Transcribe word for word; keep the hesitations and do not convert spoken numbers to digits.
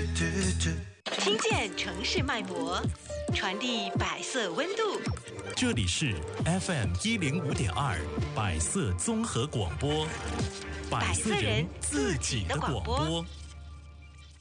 听见城市脉搏，传递百色温度。 这里是 F M 一零五点二百色综合广播，百色人自己的广播。